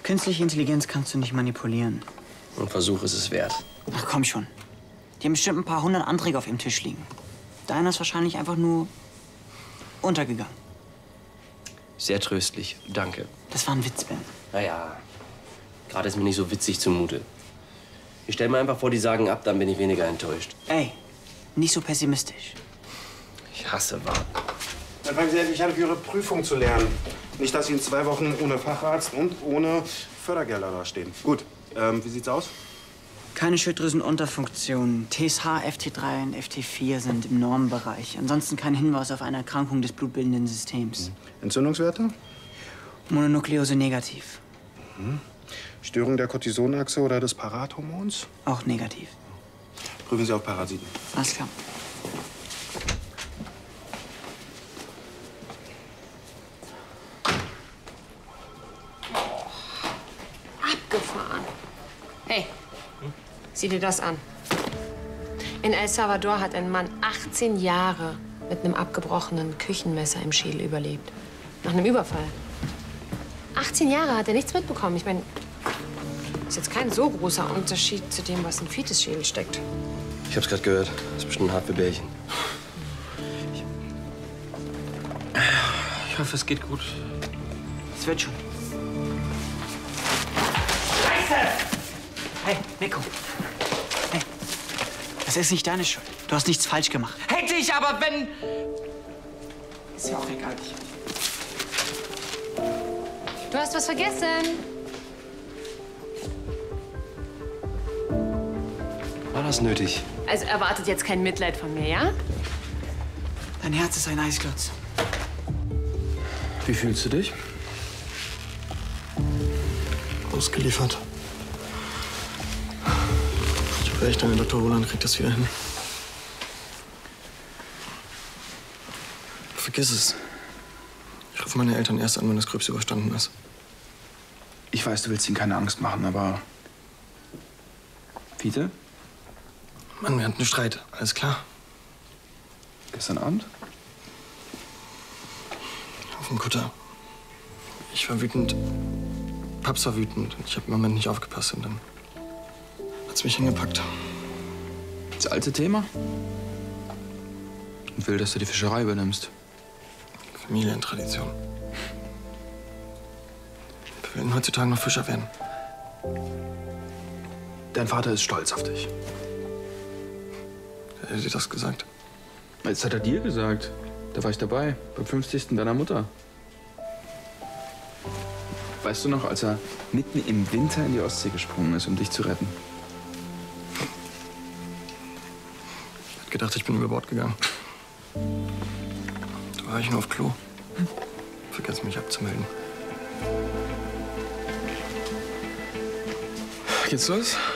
Künstliche Intelligenz kannst du nicht manipulieren. Ein Versuch ist es wert. Ach, komm schon. Die haben bestimmt ein paar hundert Anträge auf ihrem Tisch liegen. Deiner ist wahrscheinlich einfach nur untergegangen. Sehr tröstlich, danke. Das war ein Witz, Ben. Naja, gerade ist mir nicht so witzig zumute. Ich stell mir einfach vor, die sagen ab, dann bin ich weniger enttäuscht. Ey, nicht so pessimistisch. Ich hasse Warten. Dann fangen Sie endlich an, für Ihre Prüfung zu lernen. Nicht, dass Sie in 2 Wochen ohne Facharzt und ohne Fördergelder dastehen. Gut, wie sieht's aus? Keine Schilddrüsenunterfunktion. TSH, FT3 und FT4 sind im Normbereich. Ansonsten kein Hinweis auf eine Erkrankung des blutbildenden Systems. Entzündungswerte? Mononukleose negativ. Störung der Cortisonachse oder des Parathormons? Auch negativ. Prüfen Sie auf Parasiten. Alles klar. Abgefahren. Hey, sieh dir das an. In El Salvador hat ein Mann 18 Jahre mit einem abgebrochenen Küchenmesser im Schädel überlebt. Nach einem Überfall. 18 Jahre hat er nichts mitbekommen. Ich meine, ist jetzt kein so großer Unterschied zu dem, was in Fites Schädel steckt. Ich hab's gerade gehört. Das ist bestimmt hart für Bärchen. Ich hoffe, es geht gut. Es wird schon. Hey, Nico. Hey, das ist nicht deine Schuld. Du hast nichts falsch gemacht. Hätte ich aber, wenn... Ist ja auch egal. Du hast was vergessen. War das nötig? Also erwartet jetzt kein Mitleid von mir, ja? Dein Herz ist ein Eisklotz. Wie fühlst du dich? Ausgeliefert. Ich hoffe echt, dein Dr. Roland kriegt das wieder hin. Vergiss es. Ich rufe meine Eltern erst an, wenn das Gröbste überstanden ist. Ich weiß, du willst ihnen keine Angst machen, aber... Fiete? Mann, wir hatten einen Streit. Alles klar. Gestern Abend? Auf dem Kutter. Ich war wütend. Paps war wütend. Ich habe im Moment nicht aufgepasst und dann hat's mich hingepackt. Das alte Thema? Und will, dass du die Fischerei übernimmst. Familientradition. Wir wollen heutzutage noch Fischer werden. Dein Vater ist stolz auf dich. Hat er dir das gesagt? Das hat er dir gesagt. Da war ich dabei, beim 50. deiner Mutter. Weißt du noch, als er mitten im Winter in die Ostsee gesprungen ist, um dich zu retten? Er hat gedacht, ich bin über Bord gegangen. Da war ich nur auf Klo. Vergiss mich abzumelden. Geht's los?